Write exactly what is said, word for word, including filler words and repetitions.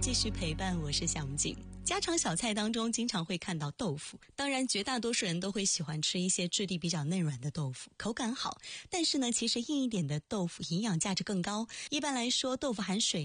继续陪伴，我是小景。家常小菜当中经常会看到豆腐，当然绝大多数人都会喜欢吃一些质地比较嫩软的豆腐，口感好。但是呢，其实硬一点的豆腐营养价值更高。一般来说，豆腐含水